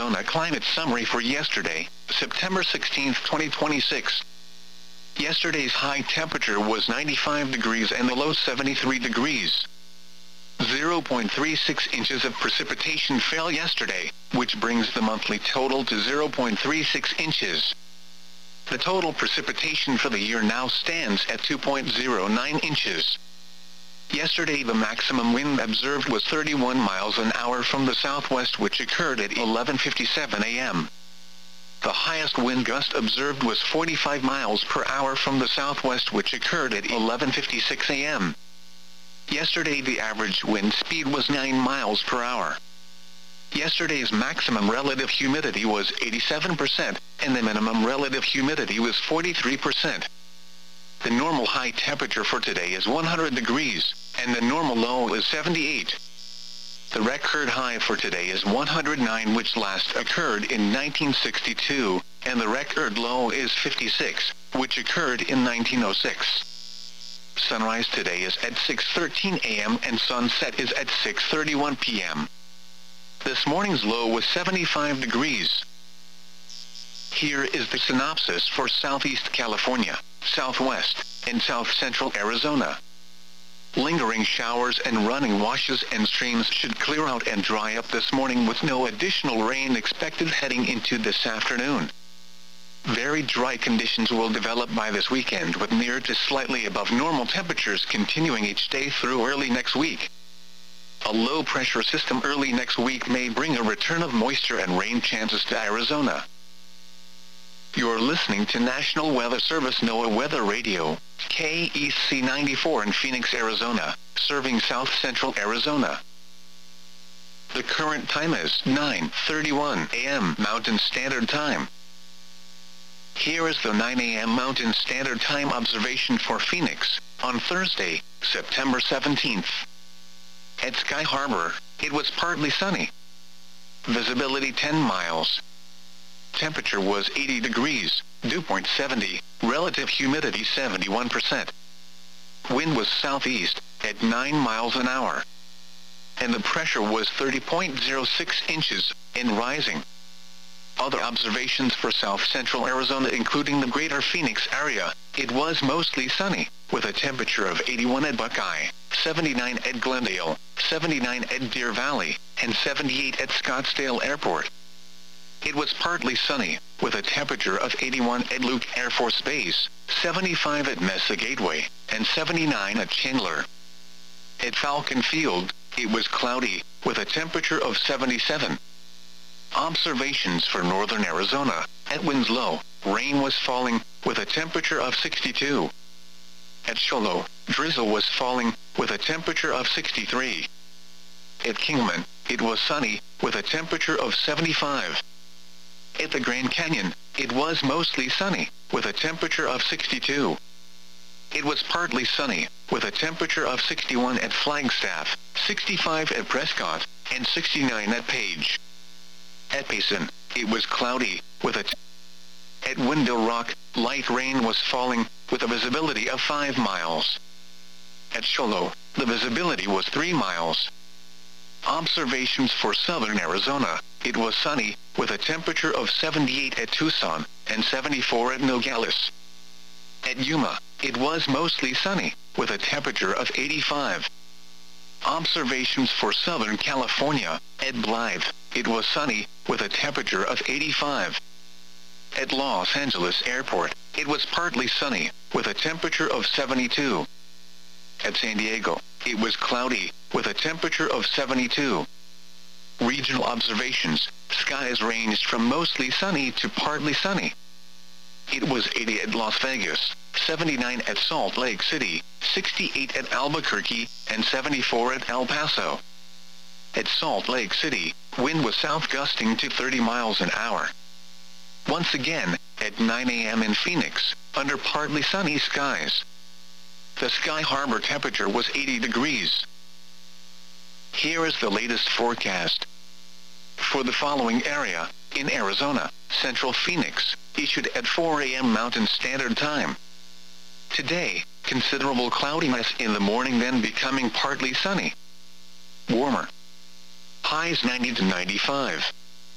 Arizona climate summary for yesterday, September 16, 2026. Yesterday's high temperature was 95 degrees and the low 73 degrees. 0.36 inches of precipitation fell yesterday, which brings the monthly total to 0.36 inches. The total precipitation for the year now stands at 2.09 inches. Yesterday the maximum wind observed was 31 miles an hour from the southwest, which occurred at 11:57 a.m. The highest wind gust observed was 45 miles per hour from the southwest, which occurred at 11:56 a.m. Yesterday the average wind speed was 9 miles per hour. Yesterday's maximum relative humidity was 87%, and the minimum relative humidity was 43%. The normal high temperature for today is 100 degrees, and the normal low is 78. The record high for today is 109, which last occurred in 1962, and the record low is 56, which occurred in 1906. Sunrise today is at 6:13 a.m. and sunset is at 6:31 p.m. This morning's low was 75 degrees. Here is the synopsis for Southeast California, Southwest, and South Central Arizona. Lingering showers and running washes and streams should clear out and dry up this morning with no additional rain expected heading into this afternoon. Very dry conditions will develop by this weekend, with near to slightly above normal temperatures continuing each day through early next week. A low-pressure system early next week may bring a return of moisture and rain chances to Arizona. You're listening to National Weather Service NOAA Weather Radio, KEC 94 in Phoenix, Arizona, serving South Central Arizona. The current time is 9:31 a.m. Mountain Standard Time. Here is the 9 a.m. Mountain Standard Time observation for Phoenix, on Thursday, September 17th. At Sky Harbor, it was partly sunny. Visibility 10 miles. Temperature was 80 degrees, dew point 70, relative humidity 71%. Wind was southeast, at 9 miles an hour. And the pressure was 30.06 inches, and rising. Other observations for South Central Arizona, including the greater Phoenix area, it was mostly sunny, with a temperature of 81 at Buckeye, 79 at Glendale, 79 at Deer Valley, and 78 at Scottsdale Airport. It was partly sunny, with a temperature of 81 at Luke Air Force Base, 75 at Mesa Gateway, and 79 at Chandler. At Falcon Field, it was cloudy, with a temperature of 77. Observations for northern Arizona. At Winslow, rain was falling, with a temperature of 62. At Shoalo, drizzle was falling, with a temperature of 63. At Kingman, it was sunny, with a temperature of 75. At the Grand Canyon, it was mostly sunny, with a temperature of 62. It was partly sunny, with a temperature of 61 at Flagstaff, 65 at Prescott, and 69 at Page. At Payson, it was cloudy, with at Window Rock, light rain was falling, with a visibility of 5 miles. At Shoalo, the visibility was 3 miles. Observations for southern Arizona. It was sunny, with a temperature of 78 at Tucson, and 74 at Nogales. At Yuma, it was mostly sunny, with a temperature of 85. Observations for Southern California. At Blythe, it was sunny, with a temperature of 85. At Los Angeles Airport, it was partly sunny, with a temperature of 72. At San Diego, it was cloudy, with a temperature of 72. Regional observations. Skies ranged from mostly sunny to partly sunny. It was 80 at Las Vegas, 79 at Salt Lake City, 68 at Albuquerque, and 74 at El Paso. At Salt Lake City, wind was south gusting to 30 miles an hour. Once again, at 9 a.m. in Phoenix, under partly sunny skies. The Sky Harbor temperature was 80 degrees. Here is the latest forecast. For the following area, in Arizona, Central Phoenix, issued at 4 a.m. Mountain Standard Time. Today, considerable cloudiness in the morning, then becoming partly sunny. Warmer. Highs 90 to 95.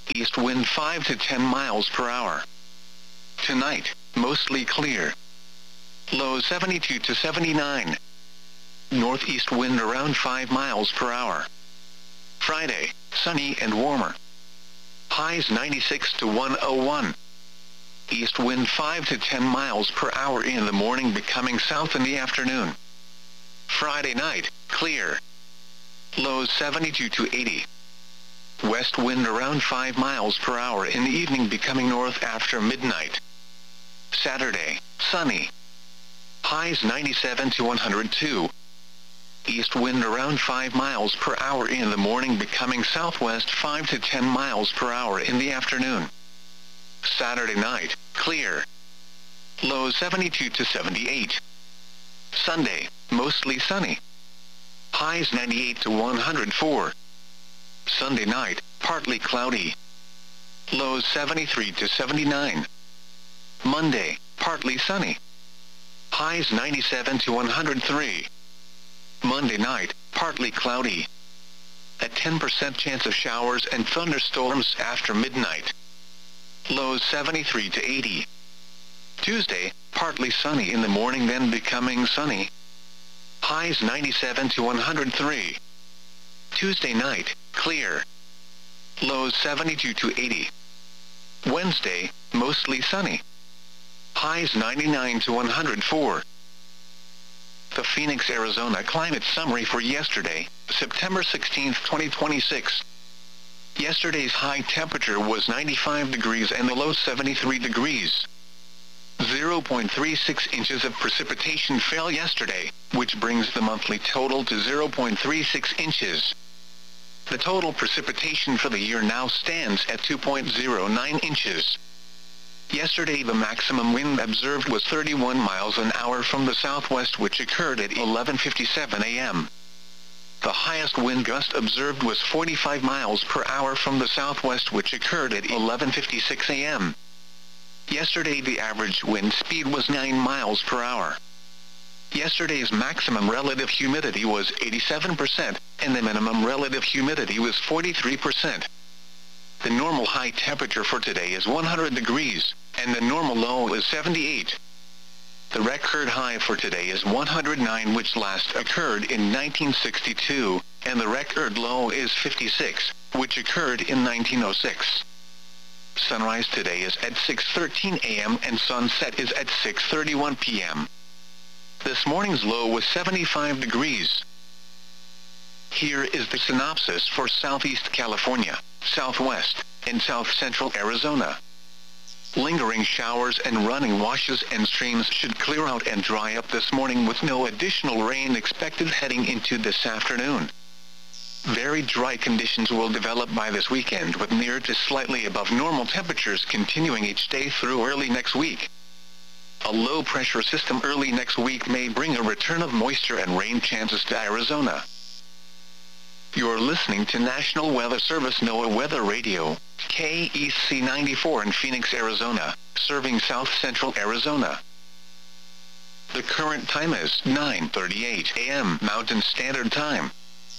East wind 5 to 10 miles per hour. Tonight, mostly clear. Low 72 to 79. Northeast wind around 5 miles per hour. Friday, sunny and warmer. Highs 96 to 101. East wind 5 to 10 miles per hour in the morning, becoming south in the afternoon. Friday night, clear. Lows 72 to 80. West wind around 5 miles per hour in the evening, becoming north after midnight. Saturday, sunny. Highs 97 to 102. East wind around 5 miles per hour in the morning, becoming southwest 5 to 10 miles per hour in the afternoon. Saturday night, clear. Low 72 to 78. Sunday, mostly sunny. Highs 98 to 104. Sunday night, partly cloudy. Lows 73 to 79. Monday, partly sunny. Highs 97 to 103. Monday night, partly cloudy. A 10% chance of showers and thunderstorms after midnight. Lows 73 to 80. Tuesday, partly sunny in the morning, then becoming sunny. Highs 97 to 103. Tuesday night, clear. Lows 72 to 80. Wednesday, mostly sunny. Highs 99 to 104. The Phoenix, Arizona climate summary for yesterday, September 16, 2026. Yesterday's high temperature was 95 degrees and the low 73 degrees. 0.36 inches of precipitation fell yesterday, which brings the monthly total to 0.36 inches. The total precipitation for the year now stands at 2.09 inches. Yesterday the maximum wind observed was 31 miles an hour from the southwest, which occurred at 11:57 a.m. The highest wind gust observed was 45 miles per hour from the southwest, which occurred at 11:56 a.m. Yesterday the average wind speed was 9 miles per hour. Yesterday's maximum relative humidity was 87%, and the minimum relative humidity was 43%. The normal high temperature for today is 100 degrees, and the normal low is 78. The record high for today is 109, which last occurred in 1962, and the record low is 56, which occurred in 1906. Sunrise today is at 6:13 a.m. and sunset is at 6:31 p.m. This morning's low was 75 degrees. Here is the synopsis for Southeast California, Southwest, and South Central Arizona. Lingering showers and running washes and streams should clear out and dry up this morning, with no additional rain expected heading into this afternoon. Very dry conditions will develop by this weekend, with near to slightly above normal temperatures continuing each day through early next week. A low-pressure system early next week may bring a return of moisture and rain chances to Arizona. You're listening to National Weather Service NOAA Weather Radio, KEC 94 in Phoenix, Arizona, serving South Central Arizona. The current time is 9:38 a.m. Mountain Standard Time.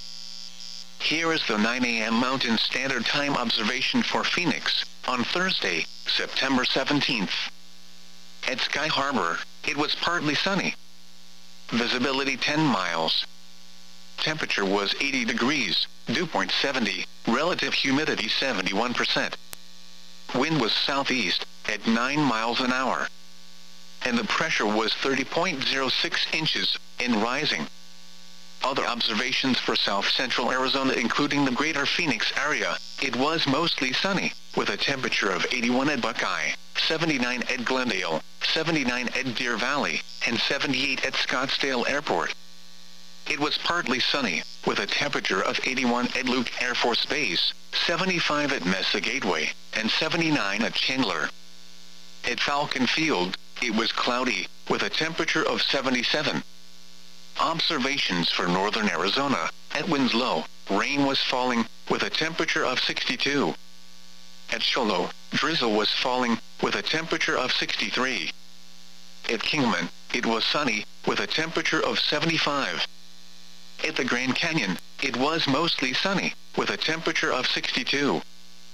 Here is the 9 a.m. Mountain Standard Time observation for Phoenix, on Thursday, September 17th. At Sky Harbor, it was partly sunny. Visibility 10 miles. Temperature was 80 degrees, dew point 70, relative humidity 71%. Wind was southeast, at 9 miles an hour. And the pressure was 30.06 inches, and rising. Other observations for South Central Arizona, including the greater Phoenix area, it was mostly sunny, with a temperature of 81 at Buckeye, 79 at Glendale, 79 at Deer Valley, and 78 at Scottsdale Airport. It was partly sunny, with a temperature of 81 at Luke Air Force Base, 75 at Mesa Gateway, and 79 at Chandler. At Falcon Field, it was cloudy, with a temperature of 77. Observations for northern Arizona. At Winslow, rain was falling, with a temperature of 62. At Shoalo, drizzle was falling, with a temperature of 63. At Kingman, it was sunny, with a temperature of 75. At the Grand Canyon, it was mostly sunny, with a temperature of 62.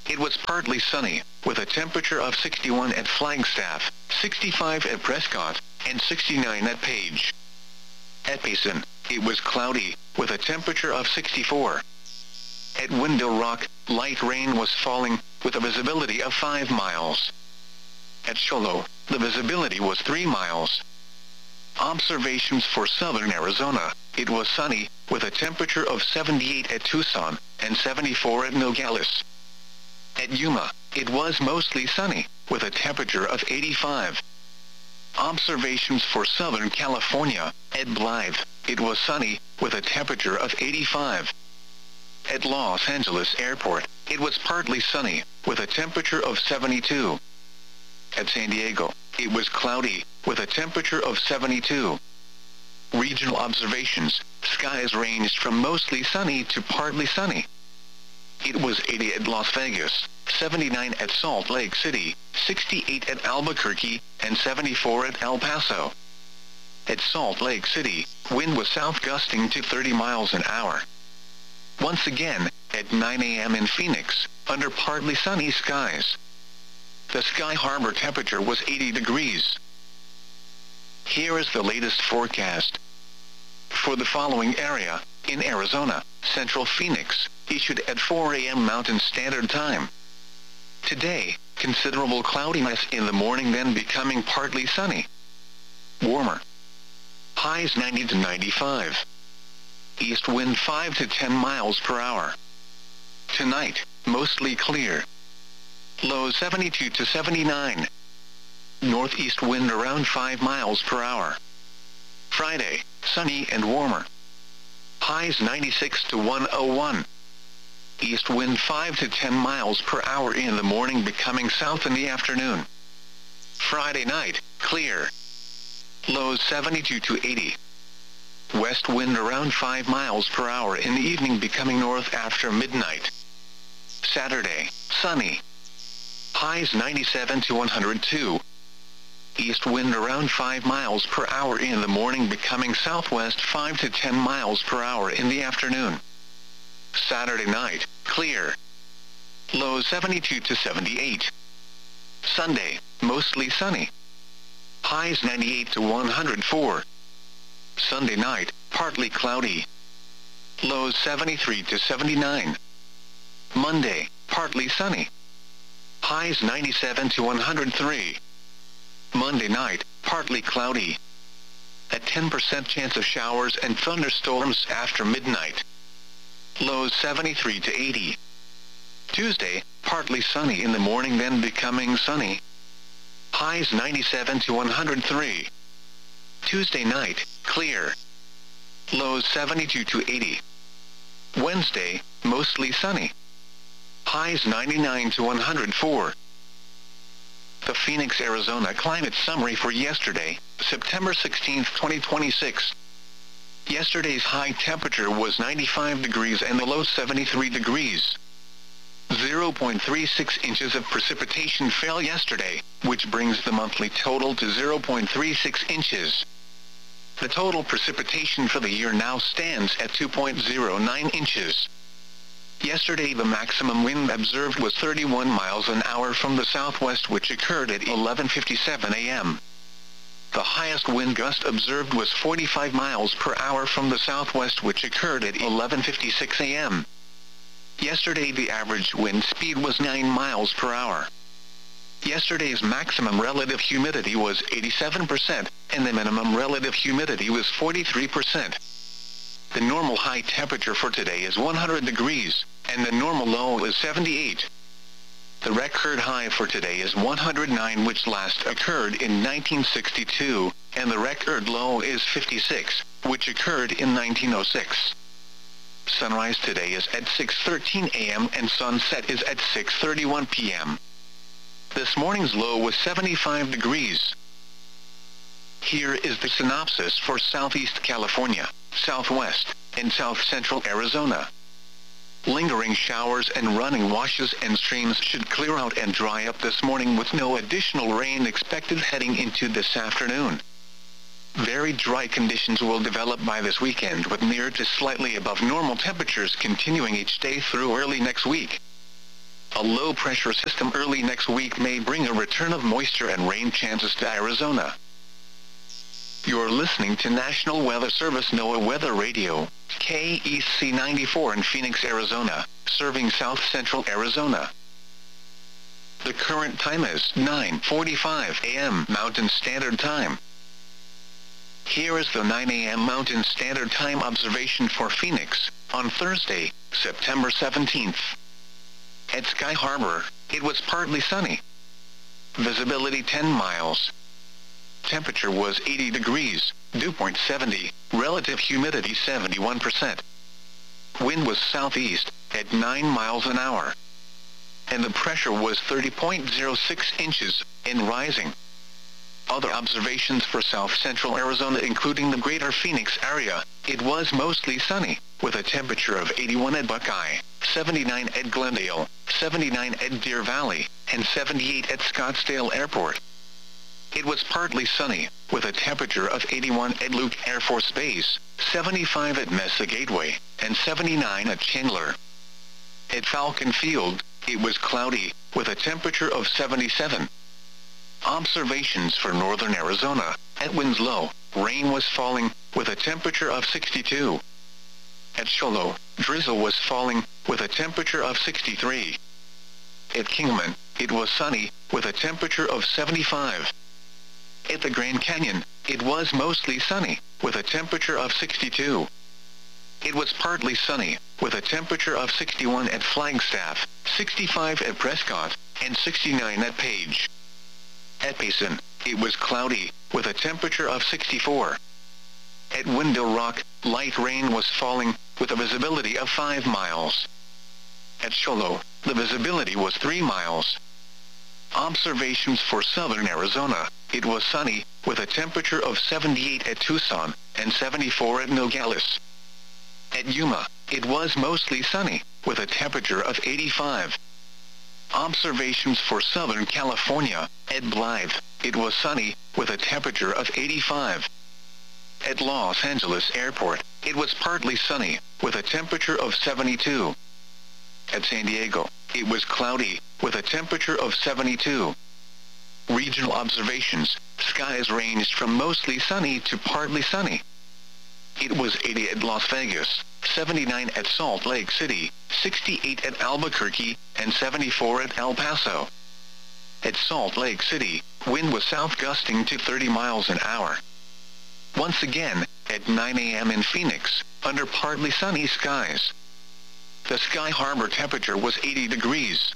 it was partly sunny, with a temperature of 61 at Flagstaff, 65 at Prescott, and 69 at Page. At Payson, it was cloudy, with a temperature of 64. At Window Rock, light rain was falling, with a visibility of 5 miles. At Shoalo, the visibility was 3 miles. Observations for southern Arizona, it was sunny, with a temperature of 78 at Tucson, and 74 at Nogales. At Yuma, it was mostly sunny, with a temperature of 85. Observations for Southern California, at Blythe, it was sunny, with a temperature of 85. At Los Angeles Airport, it was partly sunny, with a temperature of 72. At San Diego, it was cloudy, with a temperature of 72. Regional observations, skies ranged from mostly sunny to partly sunny. It was 80 at Las Vegas, 79 at Salt Lake City, 68 at Albuquerque, and 74 at El Paso. At Salt Lake City, wind was south gusting to 30 miles an hour. Once again, at 9 a.m. in Phoenix, under partly sunny skies. The Sky Harbor temperature was 80 degrees. Here is the latest forecast. For the following area, in Arizona, Central Phoenix, issued at 4 a.m. Mountain Standard Time. Today, considerable cloudiness in the morning, then becoming partly sunny. Warmer. Highs 90 to 95. East wind 5 to 10 miles per hour. Tonight, mostly clear. Lows 72 to 79. Northeast wind around 5 miles per hour. Friday, sunny and warmer. Highs 96 to 101. East wind 5 to 10 miles per hour in the morning, becoming south in the afternoon. Friday night, clear. Lows 72 to 80. West wind around 5 miles per hour in the evening, becoming north after midnight. Saturday, sunny. Highs 97 to 102. East wind around 5 miles per hour in the morning, becoming southwest 5 to 10 miles per hour in the afternoon. Saturday night, clear. Lows 72 to 78. Sunday, mostly sunny. Highs 98 to 104. Sunday night, partly cloudy. Lows 73 to 79. Monday, partly sunny. Highs 97 to 103. Monday night, partly cloudy. A 10% chance of showers and thunderstorms after midnight. Lows 73 to 80. Tuesday, partly sunny in the morning, then becoming sunny. Highs 97 to 103. Tuesday night, clear. Lows 72 to 80. Wednesday, mostly sunny. Highs 99 to 104. The Phoenix, Arizona climate summary for yesterday, September 16, 2026. Yesterday's high temperature was 95 degrees and the low 73 degrees. 0.36 inches of precipitation fell yesterday, which brings the monthly total to 0.36 inches. The total precipitation for the year now stands at 2.09 inches. Yesterday the maximum wind observed was 31 miles an hour from the southwest, which occurred at 11:57 a.m. The highest wind gust observed was 45 miles per hour from the southwest, which occurred at 11:56 a.m. Yesterday the average wind speed was 9 miles per hour. Yesterday's maximum relative humidity was 87%, and the minimum relative humidity was 43%. The normal high temperature for today is 100 degrees, and the normal low is 78. The record high for today is 109, which last occurred in 1962, and the record low is 56, which occurred in 1906. Sunrise today is at 6:13 a.m. and sunset is at 6:31 p.m. This morning's low was 75 degrees. Here is the synopsis for Southeast California, Southwest, and South Central Arizona. Lingering showers and running washes and streams should clear out and dry up this morning, with no additional rain expected heading into this afternoon. Very dry conditions will develop by this weekend, with near to slightly above normal temperatures continuing each day through early next week. A low-pressure system early next week may bring a return of moisture and rain chances to Arizona. You're listening to National Weather Service NOAA Weather Radio, KEC 94 in Phoenix, Arizona, serving south-central Arizona. The current time is 9:45 a.m. Mountain Standard Time. Here is the 9 a.m. Mountain Standard Time observation for Phoenix, on Thursday, September 17th. At Sky Harbor, it was partly sunny. Visibility 10 miles. Temperature was 80 degrees, dew point 70, relative humidity 71%. Wind was southeast, at 9 miles an hour. And the pressure was 30.06 inches, and rising. Other observations for south-central Arizona including the greater Phoenix area, it was mostly sunny, with a temperature of 81 at Buckeye, 79 at Glendale, 79 at Deer Valley, and 78 at Scottsdale Airport. It was partly sunny, with a temperature of 81 at Luke Air Force Base, 75 at Mesa Gateway, and 79 at Chandler. At Falcon Field, it was cloudy, with a temperature of 77. Observations for northern Arizona, at Winslow, rain was falling, with a temperature of 62. At Shoalo, drizzle was falling, with a temperature of 63. At Kingman, it was sunny, with a temperature of 75. At the Grand Canyon, it was mostly sunny, with a temperature of 62. It was partly sunny, with a temperature of 61 at Flagstaff, 65 at Prescott, and 69 at Page. At Payson, it was cloudy, with a temperature of 64. At Window Rock, light rain was falling, with a visibility of 5 miles. At Shoalo, the visibility was 3 miles. Observations for southern Arizona, it was sunny, with a temperature of 78 at Tucson, and 74 at Nogales. At Yuma, it was mostly sunny, with a temperature of 85. Observations for Southern California, at Blythe, it was sunny, with a temperature of 85. At Los Angeles Airport, it was partly sunny, with a temperature of 72. At San Diego, it was cloudy, with a temperature of 72. Regional observations, skies ranged from mostly sunny to partly sunny. It was 80 at Las Vegas, 79 at Salt Lake City, 68 at Albuquerque, and 74 at El Paso. At Salt Lake City, wind was south gusting to 30 miles an hour. Once again, at 9 a.m. in Phoenix, under partly sunny skies. The Sky Harbor temperature was 80 degrees.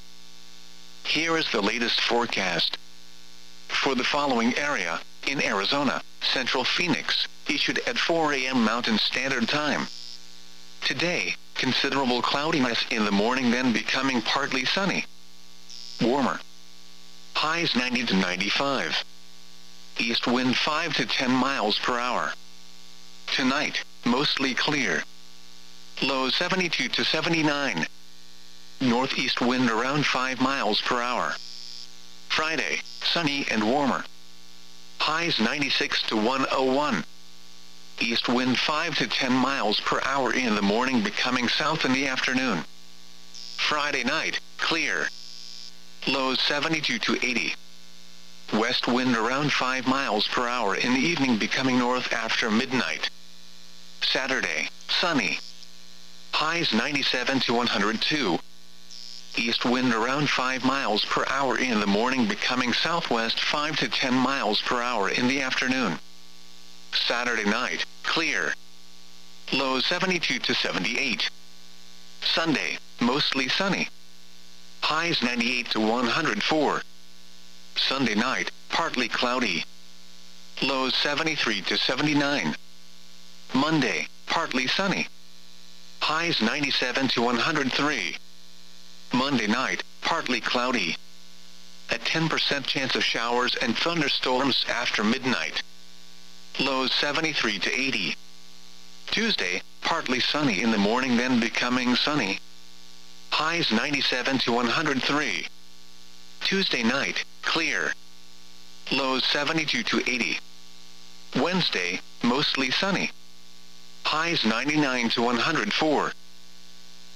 Here is the latest forecast. For the following area, in Arizona, Central Phoenix, issued at 4 a.m. Mountain Standard Time. Today, considerable cloudiness in the morning, then becoming partly sunny. Warmer. Highs 90 to 95. East wind 5 to 10 miles per hour. Tonight, mostly clear. Lows 72 to 79. Northeast wind around 5 miles per hour. Friday, sunny and warmer. Highs 96 to 101. East wind 5 to 10 miles per hour in the morning, becoming south in the afternoon. Friday night, clear. Lows 72 to 80. West wind around 5 miles per hour in the evening, becoming north after midnight. Saturday, sunny. Highs 97 to 102. East wind around 5 miles per hour in the morning, becoming southwest 5 to 10 miles per hour in the afternoon. Saturday night, clear. Lows 72 to 78. Sunday, mostly sunny. Highs 98 to 104. Sunday night, partly cloudy. Lows 73 to 79. Monday, partly sunny. Highs 97 to 103. Monday night, partly cloudy. A 10% chance of showers and thunderstorms after midnight. Lows 73 to 80. Tuesday, partly sunny in the morning, then becoming sunny. Highs 97 to 103. Tuesday night, clear. Lows 72 to 80. Wednesday, mostly sunny. Highs 99 to 104.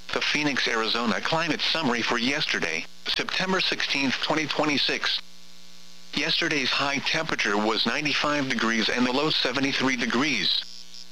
The Phoenix, Arizona climate summary for yesterday, September 16, 2026. Yesterday's high temperature was 95 degrees and the low 73 degrees.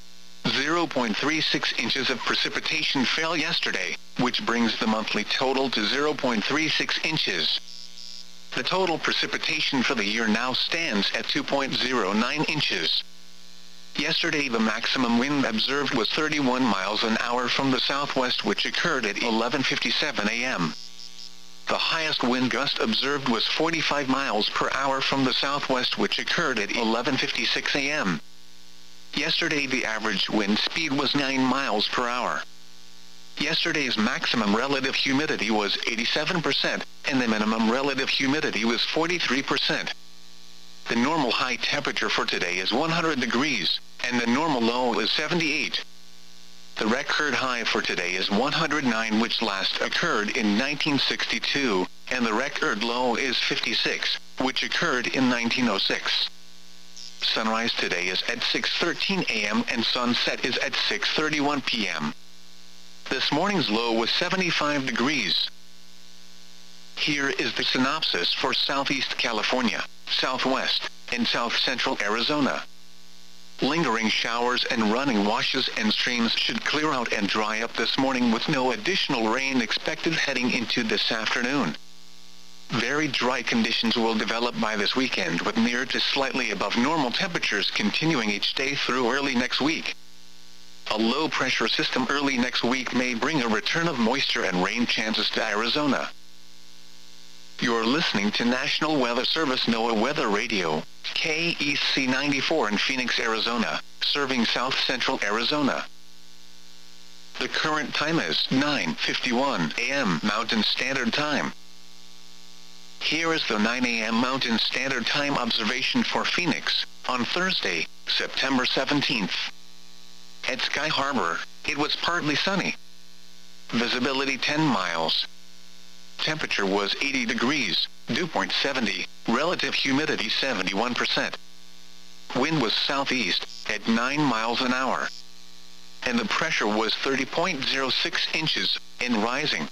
0.36 inches of precipitation fell yesterday, which brings the monthly total to 0.36 inches. The total precipitation for the year now stands at 2.09 inches. Yesterday the maximum wind observed was 31 miles an hour from the southwest, which occurred at 11:57 a.m. The highest wind gust observed was 45 miles per hour from the southwest, which occurred at 11:56 a.m. Yesterday the average wind speed was 9 miles per hour. Yesterday's maximum relative humidity was 87%, and the minimum relative humidity was 43%. The normal high temperature for today is 100 degrees, and the normal low is 78. The record high for today is 109, which last occurred in 1962, and the record low is 56, which occurred in 1906. Sunrise today is at 6:13 a.m. and sunset is at 6:31 p.m. This morning's low was 75 degrees. Here is the synopsis for Southeast California, Southwest, and South Central Arizona. Lingering showers and running washes and streams should clear out and dry up this morning, with no additional rain expected heading into this afternoon. Very dry conditions will develop by this weekend, with near to slightly above normal temperatures continuing each day through early next week. A low-pressure system early next week may bring a return of moisture and rain chances to Arizona. You're listening to National Weather Service NOAA Weather Radio, KEC 94 in Phoenix, Arizona, serving South Central Arizona. The current time is 9:51 a.m. Mountain Standard Time. Here is the 9 a.m. Mountain Standard Time observation for Phoenix, on Thursday, September 17th. At Sky Harbor, it was partly sunny. Visibility 10 miles. Temperature was 80 degrees, dew point 70, relative humidity 71%. Wind was southeast, at 9 miles an hour. And the pressure was 30.06 inches, and rising.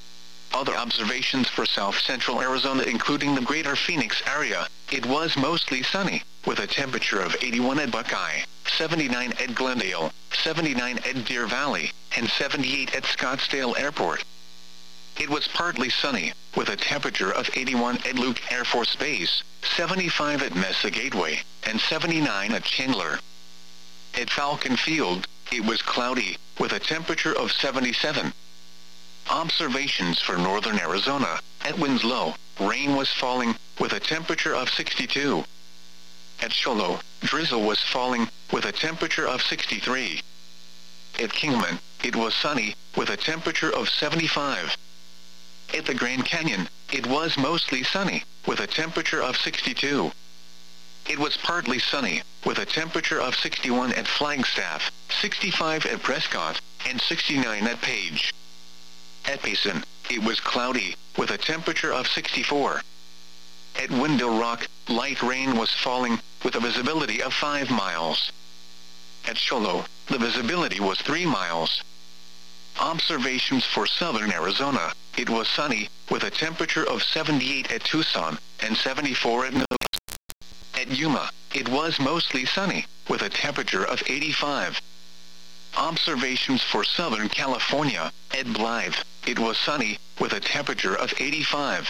Other observations for South Central Arizona, including the greater Phoenix area, it was mostly sunny, with a temperature of 81 at Buckeye, 79 at Glendale, 79 at Deer Valley, and 78 at Scottsdale Airport. It was partly sunny, with a temperature of 81 at Luke Air Force Base, 75 at Mesa Gateway, and 79 at Chandler. At Falcon Field, it was cloudy, with a temperature of 77. Observations for northern Arizona. At Winslow, rain was falling, with a temperature of 62. At Shoalo, drizzle was falling, with a temperature of 63. At Kingman, it was sunny, with a temperature of 75. At the Grand Canyon, it was mostly sunny, with a temperature of 62. It was partly sunny, with a temperature of 61 at Flagstaff, 65 at Prescott, and 69 at Page. At Payson, it was cloudy, with a temperature of 64. At Window Rock, light rain was falling, with a visibility of 5 miles. At Shoalo, the visibility was 3 miles. Observations for southern Arizona. It was sunny, with a temperature of 78 at Tucson, and 74 at Nogales. At Yuma, it was mostly sunny, with a temperature of 85. Observations for Southern California. At Blythe, it was sunny, with a temperature of 85.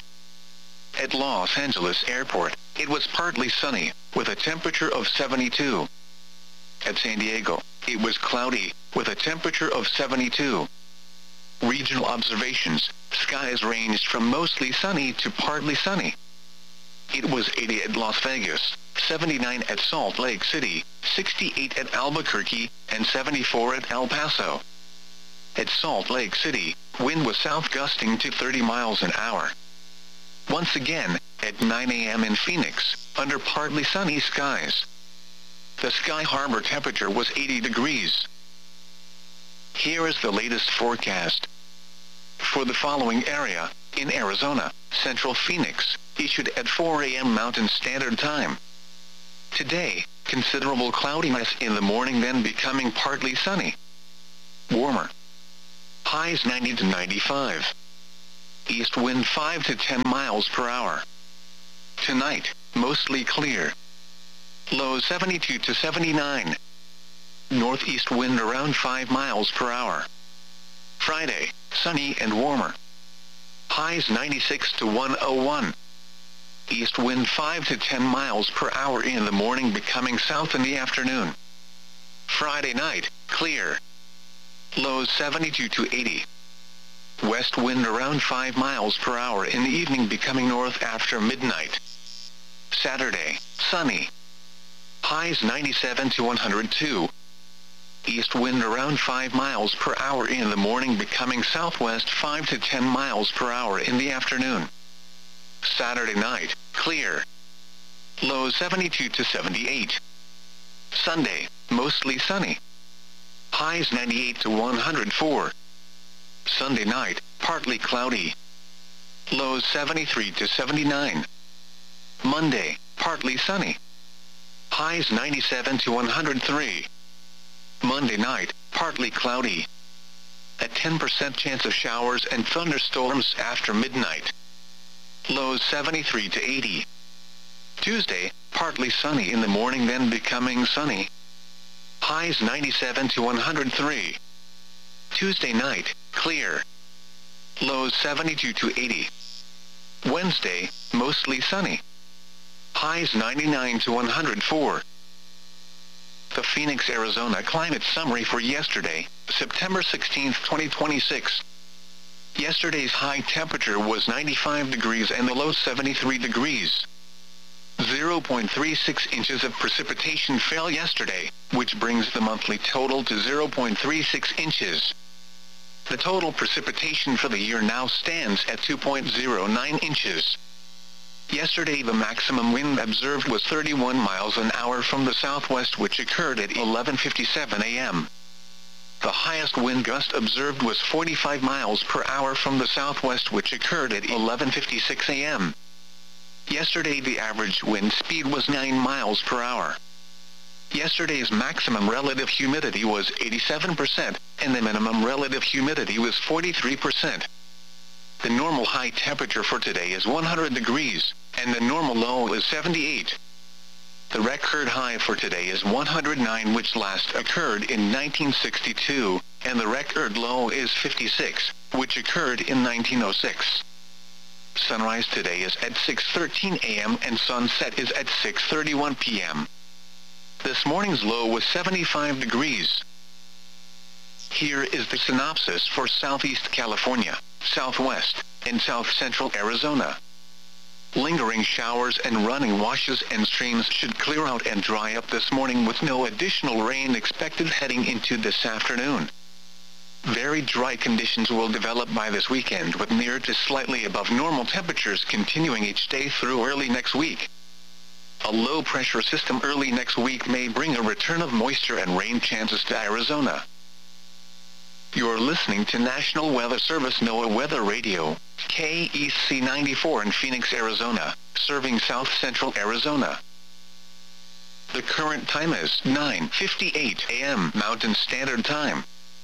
At Los Angeles Airport, it was partly sunny, with a temperature of 72. At San Diego, it was cloudy, with a temperature of 72. Regional observations. Skies ranged from mostly sunny to partly sunny. It was 80 at Las Vegas, 79 at Salt Lake City, 68 at Albuquerque, and 74 at El Paso. At Salt Lake City, wind was south gusting to 30 miles an hour. Once again, at 9 a.m. in Phoenix, under partly sunny skies. The Sky Harbor temperature was 80 degrees. Here is the latest forecast. For the following area, in Arizona, Central Phoenix, issued at 4 a.m. Mountain Standard Time. Today, considerable cloudiness in the morning, then becoming partly sunny. Warmer. Highs 90 to 95. East wind 5 to 10 miles per hour. Tonight, mostly clear. Lows 72 to 79. Northeast wind around 5 miles per hour. Friday, sunny and warmer. Highs 96 to 101. East wind 5 to 10 miles per hour in the morning, becoming south in the afternoon. Friday night, clear. Lows 72 to 80. West wind around 5 miles per hour in the evening, becoming north after midnight. Saturday, sunny. Highs 97 to 102. East wind around 5 miles per hour in the morning, becoming southwest 5 to 10 miles per hour in the afternoon. Saturday night, clear. Lows 72 to 78. Sunday, mostly sunny. Highs 98 to 104. Sunday night, partly cloudy. Lows 73 to 79. Monday, partly sunny. Highs 97 to 103. Monday night, partly cloudy. A 10% chance of showers and thunderstorms after midnight. Lows 73 to 80. Tuesday, partly sunny in the morning, then becoming sunny. Highs 97 to 103. Tuesday night, clear. Lows 72 to 80. Wednesday, mostly sunny. Highs 99 to 104. The Phoenix, Arizona climate summary for yesterday, September 16, 2026. Yesterday's high temperature was 95 degrees and the low 73 degrees. 0.36 inches of precipitation fell yesterday, which brings the monthly total to 0.36 inches. The total precipitation for the year now stands at 2.09 inches. Yesterday the maximum wind observed was 31 miles an hour from the southwest, which occurred at 11:57 a.m. The highest wind gust observed was 45 miles per hour from the southwest, which occurred at 11:56 a.m. Yesterday the average wind speed was 9 miles per hour. Yesterday's maximum relative humidity was 87%, and the minimum relative humidity was 43%. The normal high temperature for today is 100 degrees, and the normal low is 78. The record high for today is 109, which last occurred in 1962, and the record low is 56, which occurred in 1906. Sunrise today is at 6:13 a.m. and sunset is at 6:31 p.m. This morning's low was 75 degrees. Here is the synopsis for Southeast California, Southwest, and South Central Arizona. Lingering showers and running washes and streams should clear out and dry up this morning, with no additional rain expected heading into this afternoon. Very dry conditions will develop by this weekend, with near to slightly above normal temperatures continuing each day through early next week. A low-pressure system early next week may bring a return of moisture and rain chances to Arizona. You're listening to National Weather Service NOAA Weather Radio, KEC 94 in Phoenix, Arizona, serving South Central Arizona. The current time is 9:58 a.m. Mountain Standard Time.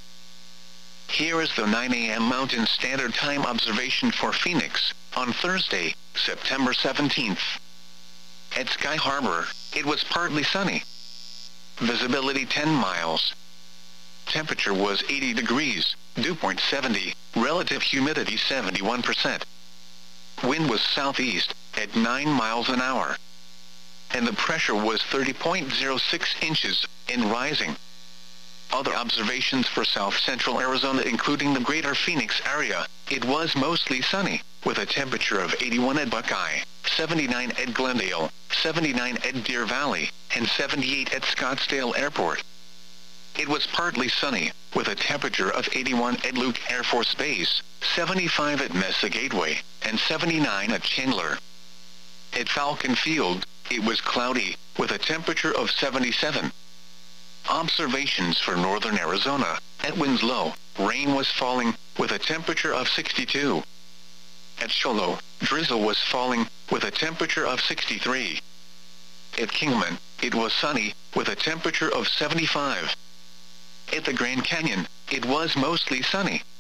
Here is the 9 a.m. Mountain Standard Time observation for Phoenix, on Thursday, September 17th. At Sky Harbor, it was partly sunny. Visibility 10 miles. Temperature was 80 degrees, dew point 70, relative humidity 71%. Wind was southeast, at 9 miles an hour. And the pressure was 30.06 inches, and rising. Other observations for South Central Arizona, including the greater Phoenix area, it was mostly sunny, with a temperature of 81 at Buckeye, 79 at Glendale, 79 at Deer Valley, and 78 at Scottsdale Airport. It was partly sunny, with a temperature of 81 at Luke Air Force Base, 75 at Mesa Gateway, and 79 at Chandler. At Falcon Field, it was cloudy, with a temperature of 77. Observations for northern Arizona, at Winslow, rain was falling, with a temperature of 62. At Sholo, drizzle was falling, with a temperature of 63. At Kingman, it was sunny, with a temperature of 75. At the Grand Canyon, it was mostly sunny,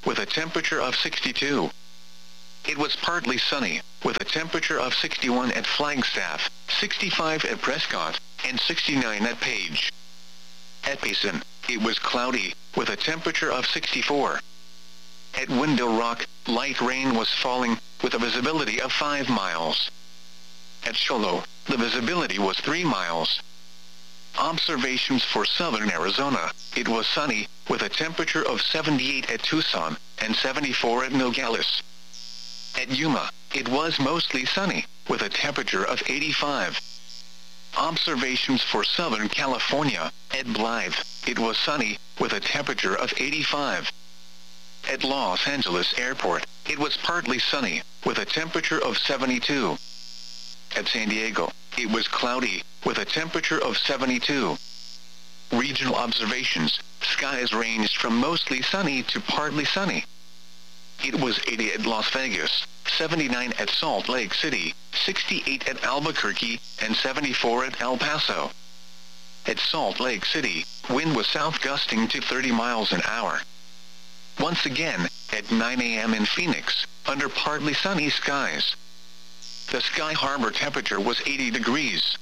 with a temperature of 62. It was partly sunny, with a temperature of 61 at Flagstaff, 65 at Prescott, and 69 at Page. At Payson, it was cloudy, with a temperature of 64. At Window Rock, light rain was falling, with a visibility of 5 miles. At Shoalo, the visibility was 3 miles. Observations for southern Arizona, it was sunny, with a temperature of 78 at Tucson, and 74 at Nogales. At Yuma, it was mostly sunny, with a temperature of 85. Observations for southern California, at Blythe, it was sunny, with a temperature of 85. At Los Angeles Airport, it was partly sunny, with a temperature of 72. At San Diego, it was cloudy, with a temperature of 72. Regional observations, skies ranged from mostly sunny to partly sunny. It was 80 at Las Vegas, 79 at Salt Lake City, 68 at Albuquerque, and 74 at El Paso. At Salt Lake City, wind was south gusting to 30 miles an hour. Once again, at 9 a.m. in Phoenix, under partly sunny skies. The Sky Harbor temperature was 80 degrees.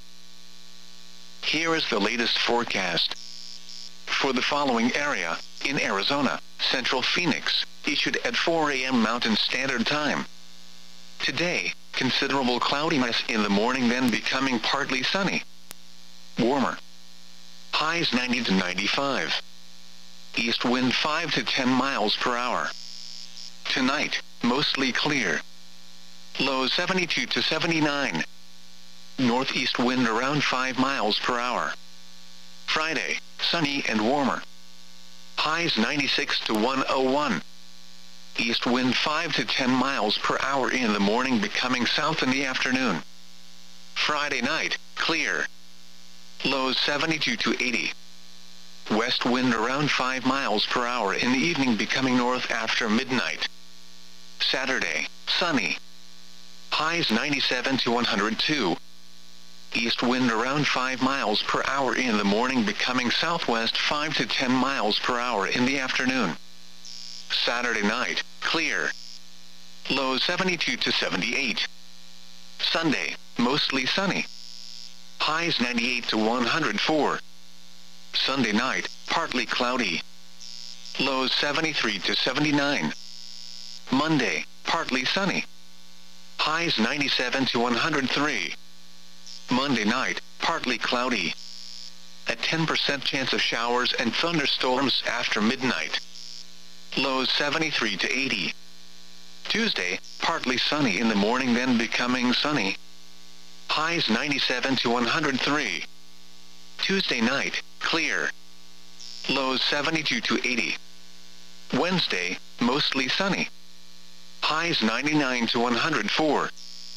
Here is the latest forecast. For the following area, in Arizona, Central Phoenix, issued at 4 a.m. Mountain Standard Time. Today, considerable cloudiness in the morning, then becoming partly sunny. Warmer. Highs 90 to 95. East wind 5 to 10 miles per hour. Tonight, mostly clear. Lows 72 to 79. Northeast wind around 5 miles per hour. Friday, sunny and warmer. Highs 96 to 101. East wind 5 to 10 miles per hour in the morning, becoming south in the afternoon. Friday night, clear. Lows 72 to 80. West wind around 5 miles per hour in the evening, becoming north after midnight. Saturday, sunny. Highs 97 to 102. East wind around 5 miles per hour in the morning, becoming southwest 5 to 10 miles per hour in the afternoon. Saturday night, clear. Low 72 to 78. Sunday, mostly sunny. Highs 98 to 104. Sunday night, partly cloudy. Lows 73 to 79. Monday, partly sunny. Highs 97 to 103. Monday night, partly cloudy. A 10% chance of showers and thunderstorms after midnight. Lows 73 to 80. Tuesday, partly sunny in the morning, then becoming sunny. Highs 97 to 103. Tuesday night, clear. Lows 72 to 80. Wednesday, mostly sunny. Highs 99 to 104.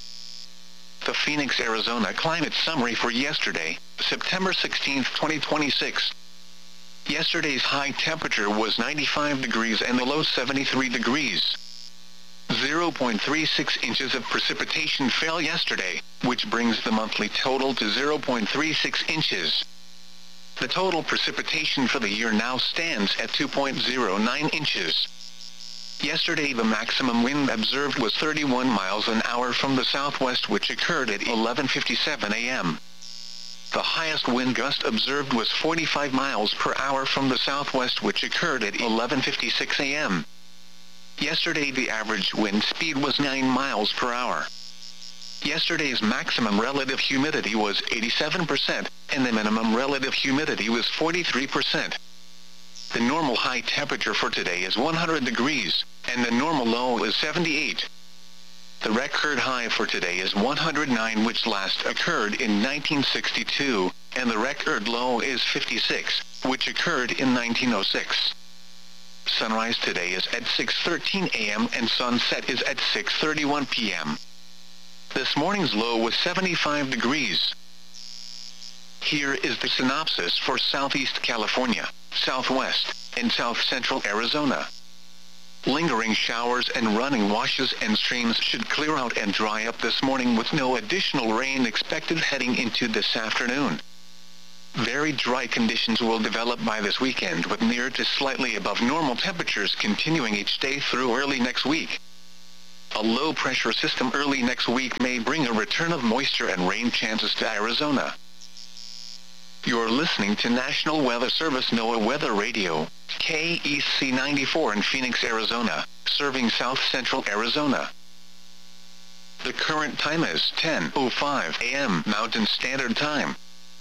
The Phoenix, Arizona climate summary for yesterday, September 16, 2026. Yesterday's high temperature was 95 degrees and the low 73 degrees. 0.36 inches of precipitation fell yesterday, which brings the monthly total to 0.36 inches. The total precipitation for the year now stands at 2.09 inches. Yesterday the maximum wind observed was 31 miles an hour from the southwest, which occurred at 11:57 a.m. The highest wind gust observed was 45 miles per hour from the southwest, which occurred at 11:56 a.m. Yesterday the average wind speed was 9 miles per hour. Yesterday's maximum relative humidity was 87%, and the minimum relative humidity was 43%. The normal high temperature for today is 100 degrees, and the normal low is 78. The record high for today is 109, which last occurred in 1962, and the record low is 56, which occurred in 1906. Sunrise today is at 6:13 a.m. and sunset is at 6:31 p.m. This morning's low was 75 degrees. Here is the synopsis for Southeast California, Southwest, and South Central Arizona. Lingering showers and running washes and streams should clear out and dry up this morning, with no additional rain expected heading into this afternoon. Very dry conditions will develop by this weekend with near to slightly above normal temperatures continuing each day through early next week. A low-pressure system early next week may bring a return of moisture and rain chances to Arizona. You're listening to National Weather Service NOAA Weather Radio, KEC 94 in Phoenix, Arizona, serving south-central Arizona. The current time is 10:05 a.m. Mountain Standard Time.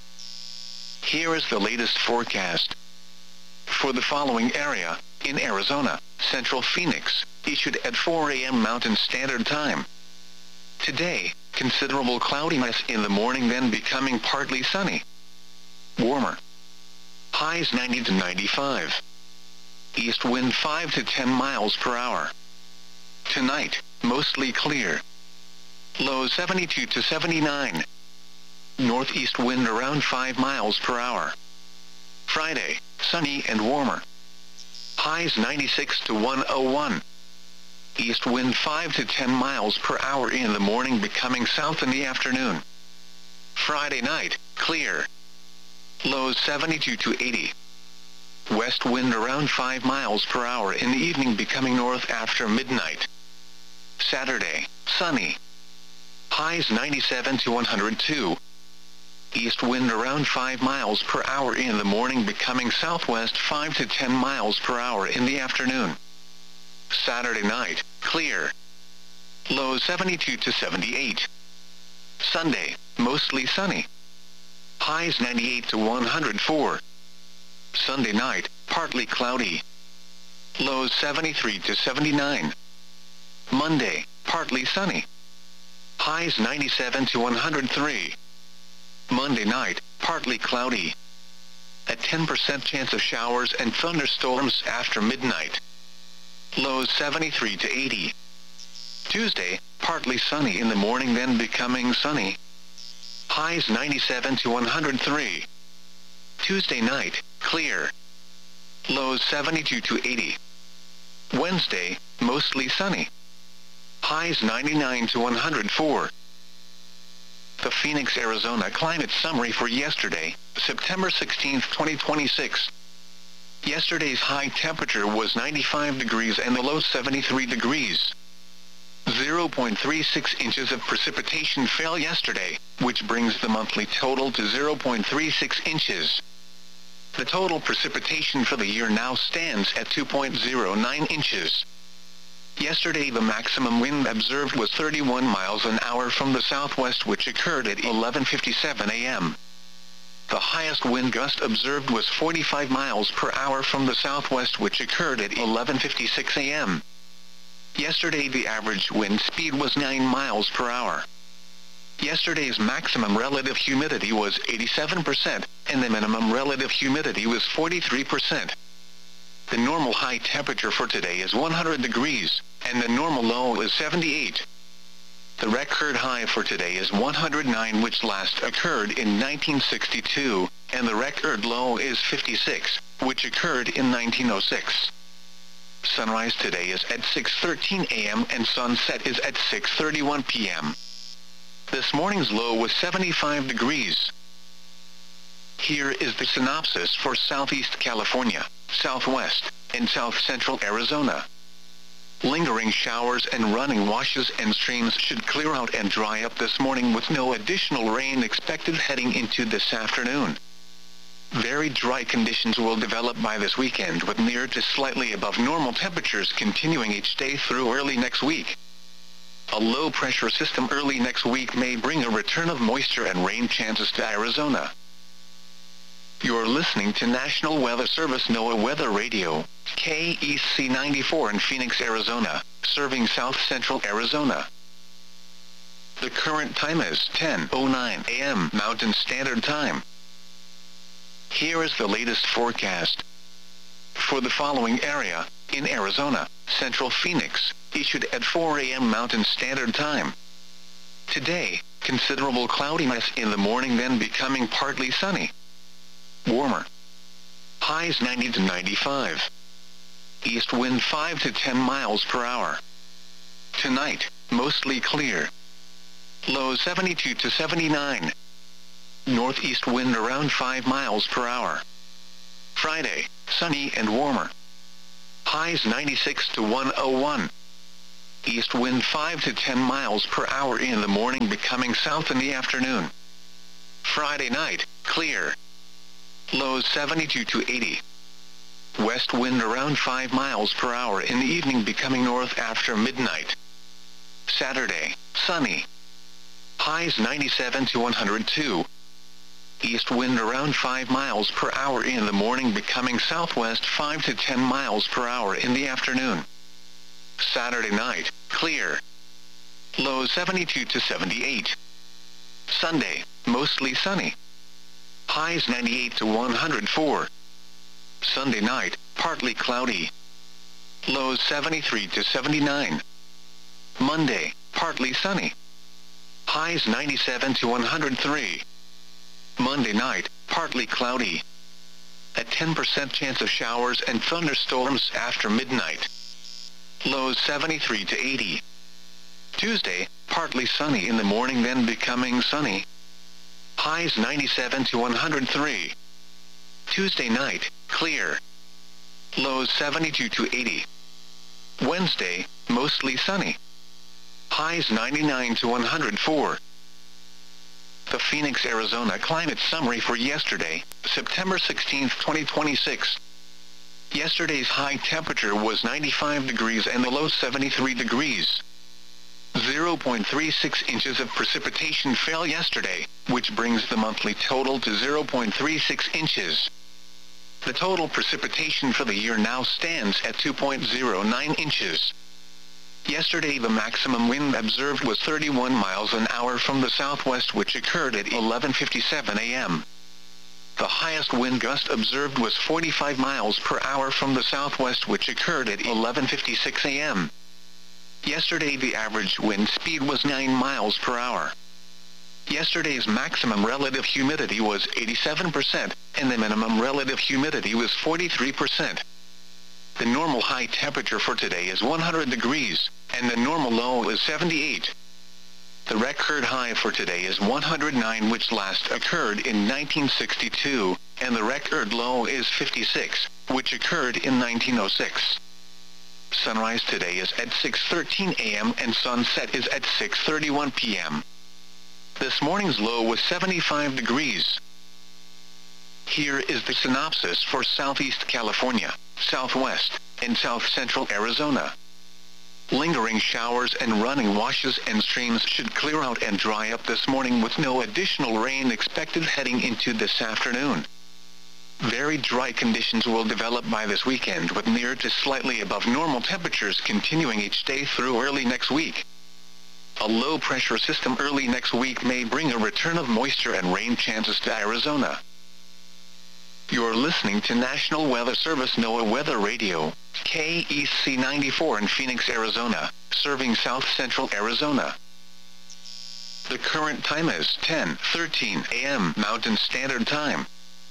Here is the latest forecast. For the following area, in Arizona, Central Phoenix, issued at 4 a.m. Mountain Standard Time. Today, considerable cloudiness in the morning, then becoming partly sunny. Warmer. Highs 90 to 95. East wind 5 to 10 miles per hour. Tonight, mostly clear. Low 72 to 79. Northeast wind around 5 miles per hour. Friday, sunny and warmer. Highs 96 to 101. East wind 5 to 10 miles per hour in the morning, becoming south in the afternoon. Friday night, clear. Lows 72 to 80. West wind around 5 miles per hour in the evening, becoming north after midnight. Saturday, sunny. Highs 97 to 102. East wind around 5 miles per hour in the morning, becoming southwest 5 to 10 miles per hour in the afternoon. Saturday night, clear. Low 72 to 78. Sunday, mostly sunny. Highs 98 to 104. Sunday night, partly cloudy. Lows 73 to 79. Monday, partly sunny. Highs 97 to 103. Monday night, partly cloudy. A 10% chance of showers and thunderstorms after midnight. Lows 73 to 80. Tuesday, partly sunny in the morning, then becoming sunny. Highs 97 to 103. Tuesday night, clear. Lows 72 to 80. Wednesday, mostly sunny. Highs 99 to 104. The Phoenix, Arizona climate summary for yesterday, September 16, 2026. Yesterday's high temperature was 95 degrees and the low 73 degrees. 0.36 inches of precipitation fell yesterday, which brings the monthly total to 0.36 inches. The total precipitation for the year now stands at 2.09 inches. Yesterday the maximum wind observed was 31 miles an hour from the southwest, which occurred at 11:57 a.m. The highest wind gust observed was 45 miles per hour from the southwest, which occurred at 11:56 a.m. Yesterday the average wind speed was 9 miles per hour. Yesterday's maximum relative humidity was 87%, and the minimum relative humidity was 43%. The normal high temperature for today is 100 degrees, and the normal low is 78. The record high for today is 109, which last occurred in 1962, and the record low is 56, which occurred in 1906. Sunrise today is at 6:13 a.m. and sunset is at 6:31 p.m. This morning's low was 75 degrees. Here is the synopsis for Southeast California, Southwest, and South Central Arizona. Lingering showers and running washes and streams should clear out and dry up this morning, with no additional rain expected heading into this afternoon. Very dry conditions will develop by this weekend, with near to slightly above normal temperatures continuing each day through early next week. A low-pressure system early next week may bring a return of moisture and rain chances to Arizona. You're listening to National Weather Service NOAA Weather Radio, KEC 94 in Phoenix, Arizona, serving south-central Arizona. The current time is 10:09 a.m. Mountain Standard Time. Here is the latest forecast. For the following area, in Arizona, Central Phoenix, issued at 4 a.m. Mountain Standard Time. Today, considerable cloudiness in the morning, then becoming partly sunny. Warmer. Highs 90 to 95. East wind 5 to 10 miles per hour. Tonight, mostly clear. Low 72 to 79. northeast wind around 5 miles per hour. Friday, sunny and warmer. Highs 96 to 101. East wind 5 to 10 miles per hour in the morning, becoming south in the afternoon. Friday night, clear. Lows 72 to 80. West wind around 5 miles per hour in the evening, becoming north after midnight. Saturday, sunny. Highs 97 to 102. East wind around 5 miles per hour in the morning, becoming southwest 5 to 10 miles per hour in the afternoon. Saturday night, clear. Lows 72 to 78. Sunday, mostly sunny. Highs 98 to 104. Sunday night, partly cloudy. Lows 73 to 79. Monday, partly sunny. Highs 97 to 103. Monday night, partly cloudy. A 10% chance of showers and thunderstorms after midnight. Lows 73 to 80. Tuesday, partly sunny in the morning, then becoming sunny. Highs 97 to 103. Tuesday night, clear. Lows 72 to 80. Wednesday, mostly sunny. Highs 99 to 104. The Phoenix, Arizona climate summary for yesterday, September 16, 2026. Yesterday's high temperature was 95 degrees and the low 73 degrees. 0.36 inches of precipitation fell yesterday, which brings the monthly total to 0.36 inches. The total precipitation for the year now stands at 2.09 inches. Yesterday the maximum wind observed was 31 miles an hour from the southwest, which occurred at 11:57 a.m. The highest wind gust observed was 45 miles per hour from the southwest, which occurred at 11:56 a.m. Yesterday the average wind speed was 9 miles per hour. Yesterday's maximum relative humidity was 87%, and the minimum relative humidity was 43%. The normal high temperature for today is 100 degrees, and the normal low is 78. The record high for today is 109, which last occurred in 1962, and the record low is 56, which occurred in 1906. Sunrise today is at 6:13 a.m. and sunset is at 6:31 p.m. This morning's low was 75 degrees. Here is the synopsis for Southeast California, Southwest, and South Central Arizona. Lingering showers and running washes and streams should clear out and dry up this morning, with no additional rain expected heading into this afternoon. Very dry conditions will develop by this weekend, with near to slightly above normal temperatures continuing each day through early next week. A low-pressure system early next week may bring a return of moisture and rain chances to Arizona. You're listening to National Weather Service NOAA Weather Radio, KEC 94 in Phoenix, Arizona, serving South Central Arizona. The current time is 10:13 a.m. Mountain Standard Time.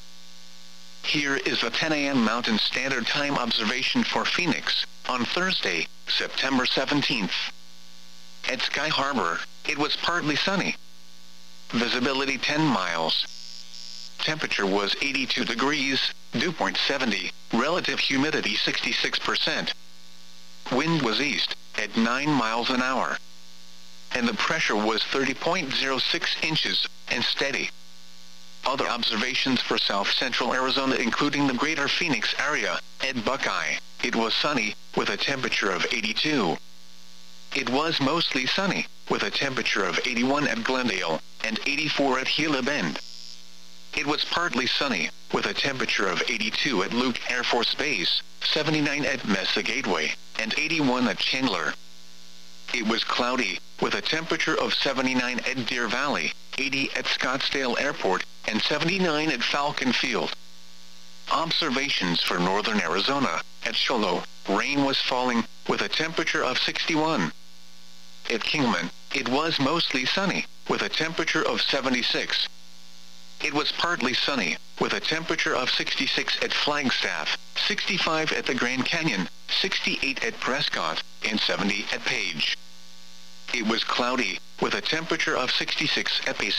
Here is a 10 a.m. Mountain Standard Time observation for Phoenix, on Thursday, September 17th. At Sky Harbor, it was partly sunny. Visibility 10 miles. Temperature was 82 degrees, dew point 70, relative humidity 66%. Wind was east, at 9 miles an hour. And the pressure was 30.06 inches, and steady. Other observations for South Central Arizona, including the greater Phoenix area. At Buckeye, it was sunny, with a temperature of 82. It was mostly sunny, with a temperature of 81 at Glendale, and 84 at Gila Bend. It was partly sunny, with a temperature of 82 at Luke Air Force Base, 79 at Mesa Gateway, and 81 at Chandler. It was cloudy, with a temperature of 79 at Deer Valley, 80 at Scottsdale Airport, and 79 at Falcon Field. Observations for northern Arizona. At Sholo, rain was falling, with a temperature of 61. At Kingman, it was mostly sunny, with a temperature of 76. It was partly sunny, with a temperature of 66 at Flagstaff, 65 at the Grand Canyon, 68 at Prescott, and 70 at Page. It was cloudy, with a temperature of 66 at Payson,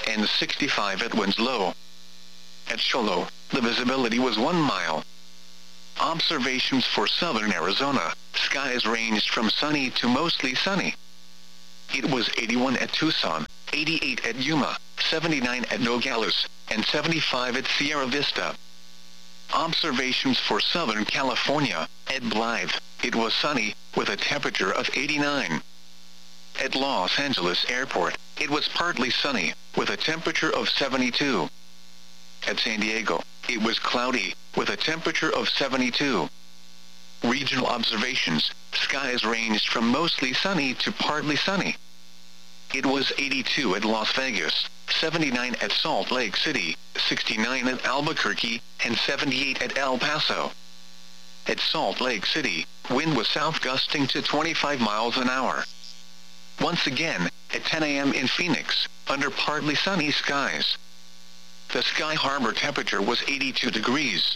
and 65 at Winslow. At Shoalo, the visibility was 1 mile. Observations for southern Arizona, skies ranged from sunny to mostly sunny. It was 81 at Tucson, 88 at Yuma, 79 at Nogales, and 75 at Sierra Vista. Observations for Southern California, at Blythe, it was sunny, with a temperature of 89. At Los Angeles Airport, it was partly sunny, with a temperature of 72. At San Diego, it was cloudy, with a temperature of 72. Regional observations, skies ranged from mostly sunny to partly sunny. It was 82 at Las Vegas, 79 at Salt Lake City, 69 at Albuquerque, and 78 at El Paso. At Salt Lake City, wind was south gusting to 25 miles an hour. Once again, at 10 a.m. in Phoenix, under partly sunny skies. The Sky Harbor temperature was 82 degrees.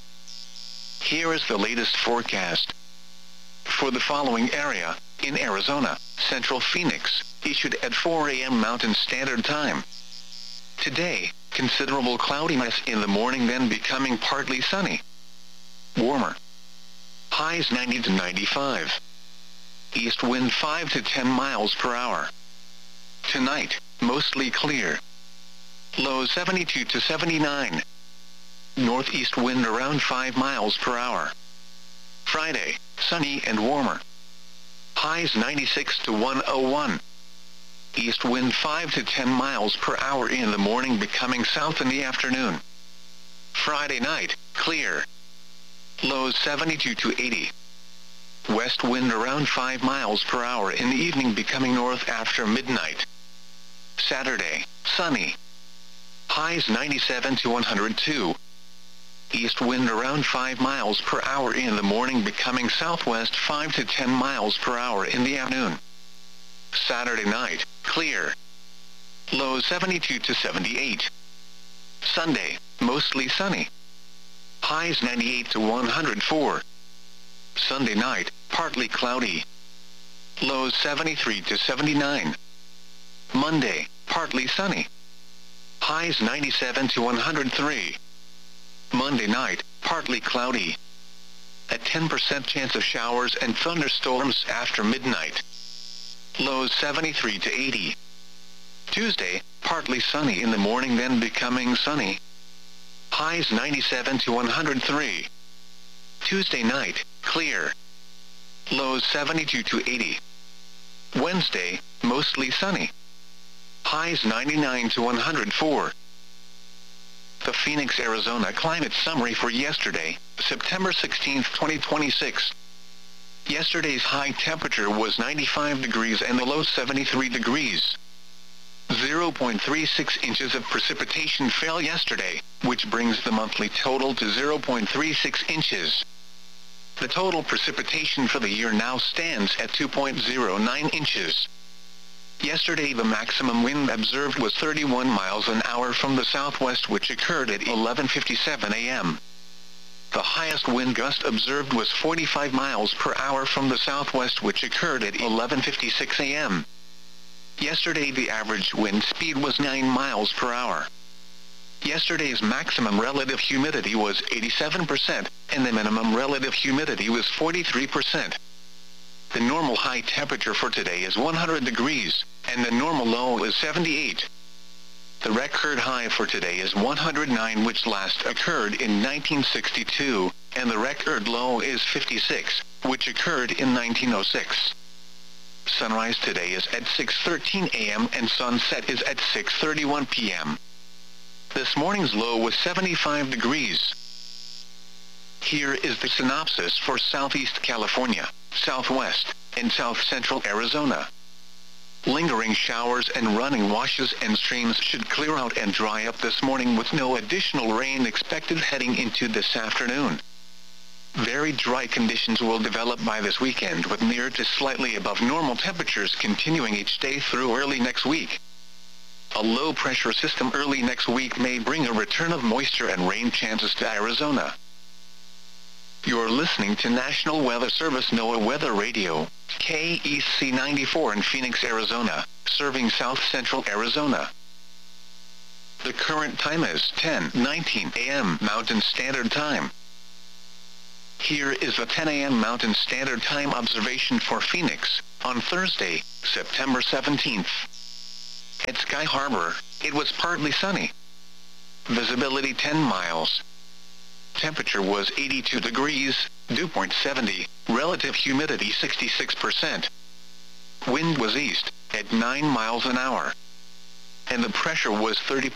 Here is the latest forecast. For the following area, in Arizona, Central Phoenix, issued at 4 a.m. Mountain Standard Time. Today, considerable cloudiness in the morning, then becoming partly sunny. Warmer. Highs 90 to 95. East wind 5 to 10 miles per hour. Tonight, mostly clear. Low 72 to 79. Northeast wind around 5 miles per hour. Friday, sunny and warmer. Highs 96 to 101. East wind 5 to 10 miles per hour in the morning, becoming south in the afternoon. Friday night, clear. Lows 72 to 80. West wind around 5 miles per hour in the evening, becoming north after midnight. Saturday, sunny. Highs 97 to 102. East wind around 5 miles per hour in the morning, becoming southwest 5 to 10 miles per hour in the afternoon. Saturday night, clear. Low 72 to 78. Sunday, mostly sunny. Highs 98 to 104. Sunday night, partly cloudy. Lows 73 to 79. Monday, partly sunny. Highs 97 to 103. Monday night, partly cloudy. A 10% chance of showers and thunderstorms after midnight. Lows 73 to 80. Tuesday, partly sunny in the morning, then becoming sunny. Highs 97 to 103. Tuesday night, clear. Lows 72 to 80. Wednesday, mostly sunny. Highs 99 to 104. The Phoenix, Arizona climate summary for yesterday, September 16, 2026. Yesterday's high temperature was 95 degrees and the low 73 degrees. 0.36 inches of precipitation fell yesterday, which brings the monthly total to 0.36 inches. The total precipitation for the year now stands at 2.09 inches. Yesterday the maximum wind observed was 31 miles an hour from the southwest, which occurred at 11:57 a.m. The highest wind gust observed was 45 miles per hour from the southwest, which occurred at 11:56 a.m. Yesterday the average wind speed was 9 miles per hour. Yesterday's maximum relative humidity was 87%, and the minimum relative humidity was 43%. The normal high temperature for today is 100 degrees, and the normal low is 78. The record high for today is 109, which last occurred in 1962, and the record low is 56, which occurred in 1906. Sunrise today is at 6:13 a.m. and sunset is at 6:31 p.m. This morning's low was 75 degrees. Here is the synopsis for Southeast California, Southwest, and South Central Arizona. Lingering showers and running washes and streams should clear out and dry up this morning, with no additional rain expected heading into this afternoon. Very dry conditions will develop by this weekend, with near to slightly above normal temperatures continuing each day through early next week. A low-pressure system early next week may bring a return of moisture and rain chances to Arizona. You're listening to National Weather Service NOAA Weather Radio, KEC 94 in Phoenix, Arizona, serving South Central Arizona. The current time is 10:19 a.m. Mountain Standard Time. Here is the 10 a.m. Mountain Standard Time observation for Phoenix, on Thursday, September 17th. At Sky Harbor, it was partly sunny. Visibility 10 miles. Temperature was 82 degrees, dew point 70, relative humidity 66%. Wind was east, at 9 miles an hour. And the pressure was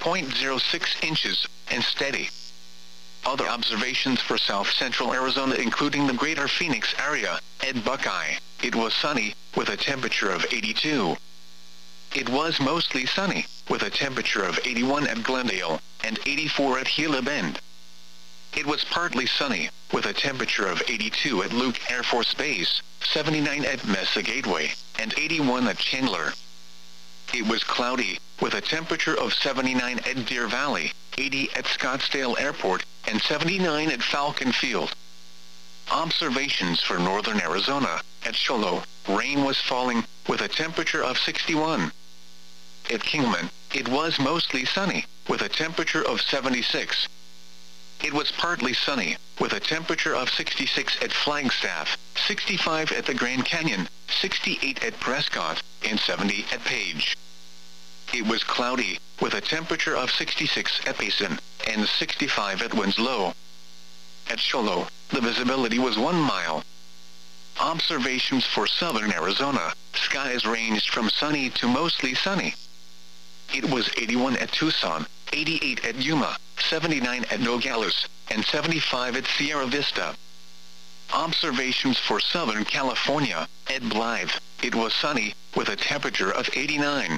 30.06 inches, and steady. Other observations for south-central Arizona including the greater Phoenix area. At Buckeye, it was sunny, with a temperature of 82. It was mostly sunny, with a temperature of 81 at Glendale, and 84 at Gila Bend. It was partly sunny, with a temperature of 82 at Luke Air Force Base, 79 at Mesa Gateway, and 81 at Chandler. It was cloudy, with a temperature of 79 at Deer Valley, 80 at Scottsdale Airport, and 79 at Falcon Field. Observations for northern Arizona. At Sholo, rain was falling, with a temperature of 61. At Kingman, it was mostly sunny, with a temperature of 76. It was partly sunny, with a temperature of 66 at Flagstaff, 65 at the Grand Canyon, 68 at Prescott, and 70 at Page. It was cloudy, with a temperature of 66 at Payson, and 65 at Winslow. At Sholo, the visibility was 1 mile. Observations for southern Arizona. Skies ranged from sunny to mostly sunny. It was 81 at Tucson, 88 at Yuma, 79 at Nogales, and 75 at Sierra Vista. Observations for Southern California. At Blythe, it was sunny, with a temperature of 89.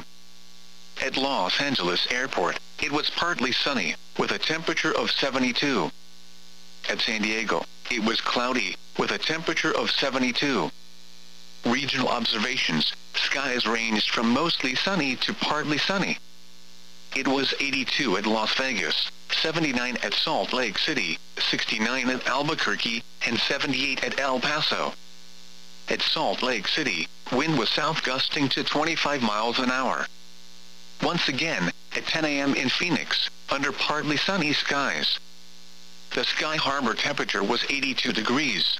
At Los Angeles Airport, it was partly sunny, with a temperature of 72. At San Diego, it was cloudy, with a temperature of 72. Regional observations. Skies ranged from mostly sunny to partly sunny. It was 82 at Las Vegas, 79 at Salt Lake City, 69 at Albuquerque, and 78 at El Paso. At Salt Lake City, wind was south gusting to 25 miles an hour. Once again, at 10 a.m. in Phoenix, under partly sunny skies. The Sky Harbor temperature was 82 degrees.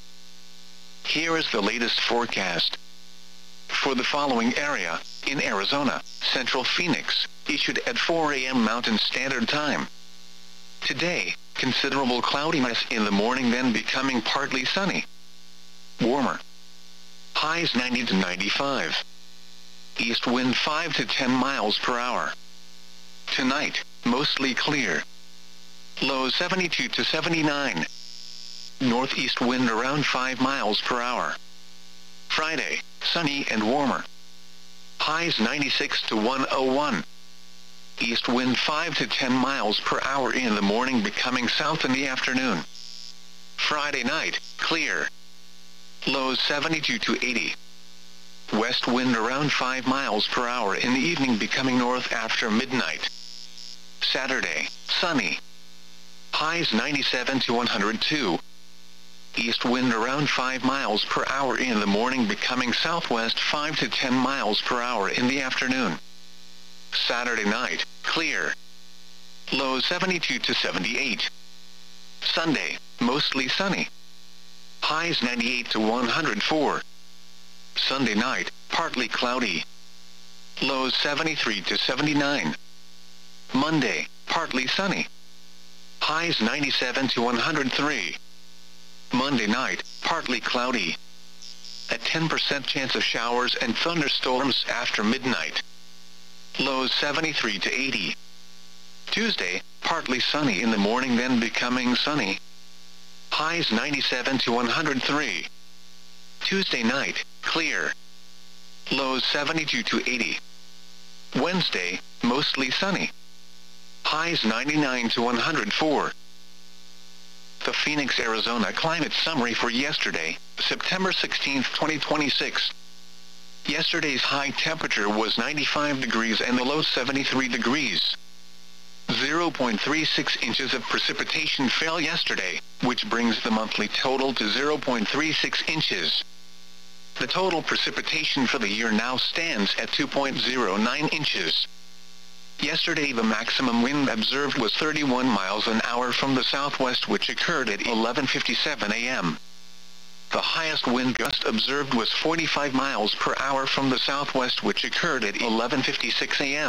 Here is the latest forecast. For the following area, in Arizona, Central Phoenix, issued at 4 a.m. Mountain Standard Time. Today, considerable cloudiness in the morning, then becoming partly sunny. Warmer. Highs 90 to 95. East wind 5 to 10 miles per hour. Tonight, mostly clear. Lows 72 to 79. Northeast wind around 5 miles per hour. Friday, sunny and warmer. Highs 96 to 101. East wind 5 to 10 miles per hour in the morning, becoming south in the afternoon. Friday night, clear. Lows 72 to 80. West wind around 5 miles per hour in the evening, becoming north after midnight. Saturday, sunny. Highs 97 to 102. East wind around 5 miles per hour in the morning, becoming southwest 5 to 10 miles per hour in the afternoon. Saturday night, clear. Low 72 to 78. Sunday, mostly sunny. Highs 98 to 104. Sunday night, partly cloudy. Lows 73 to 79. Monday, partly sunny. Highs 97 to 103. Monday night, partly cloudy. A 10% chance of showers and thunderstorms after midnight. Lows 73 to 80. Tuesday, partly sunny in the morning, then becoming sunny. Highs 97 to 103. Tuesday night, clear. Lows 72 to 80. Wednesday, mostly sunny. Highs 99 to 104. The Phoenix, Arizona climate summary for yesterday, September 16, 2026. Yesterday's high temperature was 95 degrees and the low 73 degrees. 0.36 inches of precipitation fell yesterday, which brings the monthly total to 0.36 inches. The total precipitation for the year now stands at 2.09 inches. Yesterday the maximum wind observed was 31 miles an hour from the southwest, which occurred at 11:57 a.m. The highest wind gust observed was 45 miles per hour from the southwest, which occurred at 11:56 a.m.